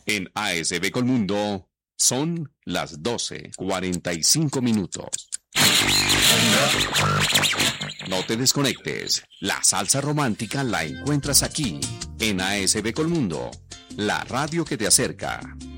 En ASB Colmundo son las 12:45. No te desconectes. La salsa romántica la encuentras aquí, en ASB Colmundo, la radio que te acerca.